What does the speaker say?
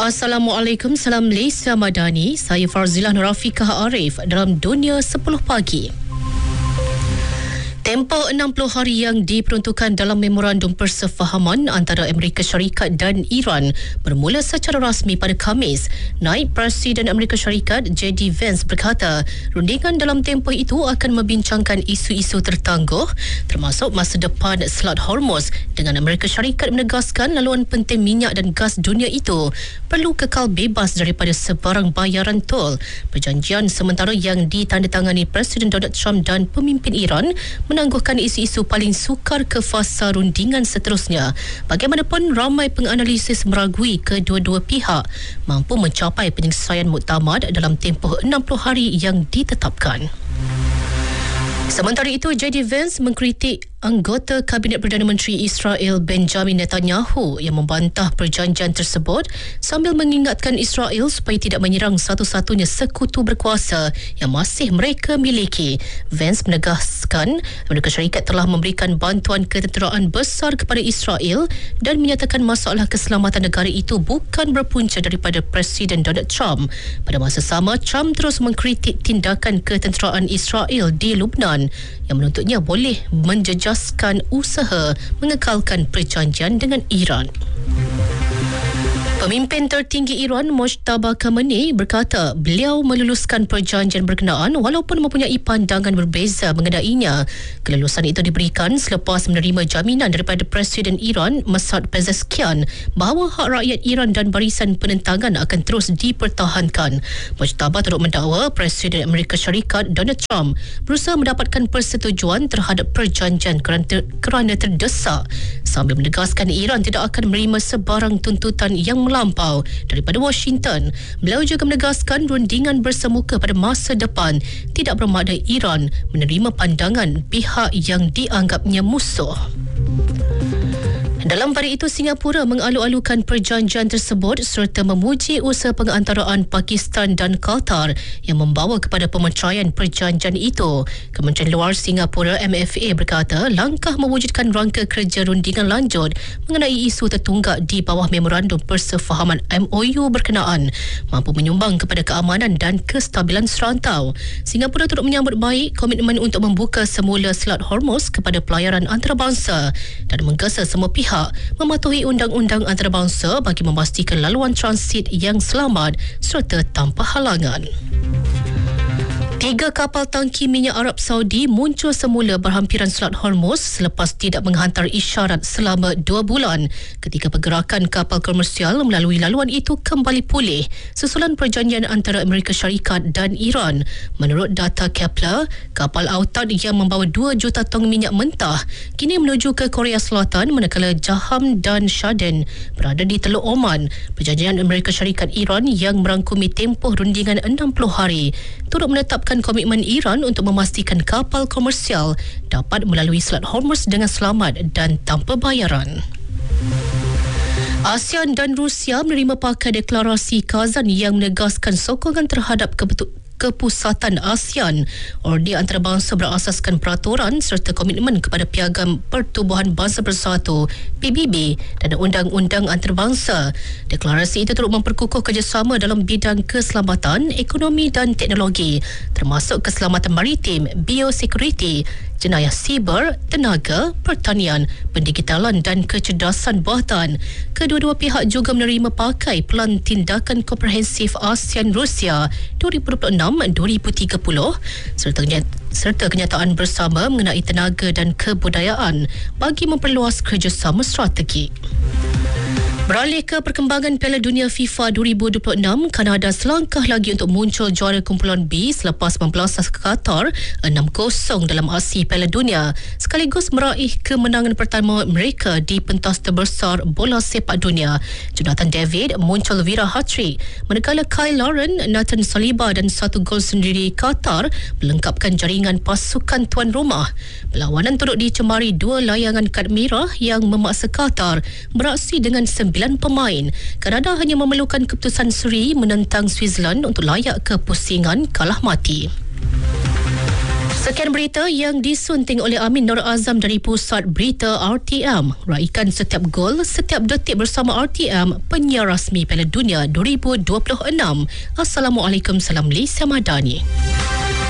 Assalamualaikum, salam Malaysia Madani. Saya Farzilah Nurafikah Arif dalam Dunia 10 Pagi. Tempoh 60 hari yang diperuntukkan dalam memorandum persefahaman antara Amerika Syarikat dan Iran bermula secara rasmi pada Khamis. Naib Presiden Amerika Syarikat J.D. Vance berkata, rundingan dalam tempoh itu akan membincangkan isu-isu tertangguh termasuk masa depan Selat Hormuz, dengan Amerika Syarikat menegaskan laluan penting minyak dan gas dunia itu perlu kekal bebas daripada sebarang bayaran tol. Perjanjian sementara yang ditandatangani Presiden Donald Trump dan pemimpin Iran menangguhkan isu-isu paling sukar ke fasa rundingan seterusnya. Bagaimanapun, ramai penganalisis meragui kedua-dua pihak mampu mencapai penyelesaian muktamad dalam tempoh 60 hari yang ditetapkan. Sementara itu, J.D. Vance mengkritik anggota Kabinet Perdana Menteri Israel Benjamin Netanyahu yang membantah perjanjian tersebut sambil mengingatkan Israel supaya tidak menyerang satu-satunya sekutu berkuasa yang masih mereka miliki. Vance menegaskan Amerika Syarikat telah memberikan bantuan ketenteraan besar kepada Israel dan menyatakan masalah keselamatan negara itu bukan berpunca daripada Presiden Donald Trump. Pada masa sama, Trump terus mengkritik tindakan ketenteraan Israel di Lebanon yang menuntutnya boleh menjejaskan usaha mengekalkan perjanjian dengan Iran. Pemimpin tertinggi Iran Mojtaba Khamenei berkata beliau meluluskan perjanjian berkenaan walaupun mempunyai pandangan berbeza mengenainya. Kelulusan itu diberikan selepas menerima jaminan daripada Presiden Iran Masoud Pezeshkian bahawa hak rakyat Iran dan barisan penentangan akan terus dipertahankan. Mojtaba turut mendakwa Presiden Amerika Syarikat Donald Trump berusaha mendapatkan persetujuan terhadap perjanjian kerana terdesak, sambil menegaskan Iran tidak akan menerima sebarang tuntutan yang melampau daripada Washington. Beliau juga menegaskan rundingan bersemuka pada masa depan tidak bermakna Iran menerima pandangan pihak yang dianggapnya musuh. Dalam pada itu, Singapura mengalu-alukan perjanjian tersebut serta memuji usaha pengantaraan Pakistan dan Qatar yang membawa kepada pemeteraian perjanjian itu. Kementerian Luar Singapura MFA berkata langkah mewujudkan rangka kerja rundingan lanjut mengenai isu tertunggak di bawah memorandum persefahaman MOU berkenaan mampu menyumbang kepada keamanan dan kestabilan serantau. Singapura turut menyambut baik komitmen untuk membuka semula Selat Hormuz kepada pelayaran antarabangsa dan menggesa semua pihak mematuhi undang-undang antarabangsa bagi memastikan laluan transit yang selamat serta tanpa halangan. 3 kapal tangki minyak Arab Saudi muncul semula berhampiran Selat Hormuz selepas tidak menghantar isyarat selama 2 bulan ketika pergerakan kapal komersial melalui laluan itu kembali pulih susulan perjanjian antara Amerika Syarikat dan Iran. Menurut data Kepler, kapal autat yang membawa 2 juta tong minyak mentah kini menuju ke Korea Selatan manakala Jaham dan Shaden berada di Teluk Oman. Perjanjian Amerika Syarikat Iran yang merangkumi tempoh rundingan 60 hari turut menetapkan komitmen Iran untuk memastikan kapal komersial dapat melalui Selat Hormuz dengan selamat dan tanpa bayaran. ASEAN dan Rusia menerima pakai deklarasi Kazan yang menegaskan sokongan terhadap kepusatan ASEAN. Order antarabangsa berasaskan peraturan serta komitmen kepada Piagam Pertubuhan Bangsa Bersatu PBB dan undang-undang antarabangsa. Deklarasi itu turut memperkukuh kerjasama dalam bidang keselamatan, ekonomi dan teknologi termasuk keselamatan maritim, biosecurity, jenayah siber, tenaga, pertanian, pendigitalan dan kecerdasan buatan. Kedua-dua pihak juga menerima pakai Pelan Tindakan Komprehensif ASEAN-Rusia 2026-2030 serta kenyataan bersama mengenai tenaga dan kebudayaan bagi memperluas kerjasama strategik. Beralih ke perkembangan Piala Dunia FIFA 2026, Kanada selangkah lagi untuk muncul juara kumpulan B selepas membelasas Qatar 6-0 dalam aksi Piala Dunia sekaligus meraih kemenangan pertama mereka di pentas terbesar bola sepak dunia. Jonathan David muncul wira hat-trick manakala Kyle Lauren, Nathan Saliba dan 1 gol sendiri Qatar melengkapkan jaringan pasukan tuan rumah. Perlawanan turut dicemari 2 layangan kad merah yang memaksa Qatar beraksi dengan 9 pemain. Kanada hanya memerlukan keputusan seri menentang Switzerland untuk layak ke pusingan kalah mati. Sekian berita yang disunting oleh Amin Nur Azam dari Pusat Berita RTM. Raikan setiap gol, setiap detik bersama RTM, penyiar rasmi Piala Dunia 2026. Assalamualaikum, salam Malaysia Madani.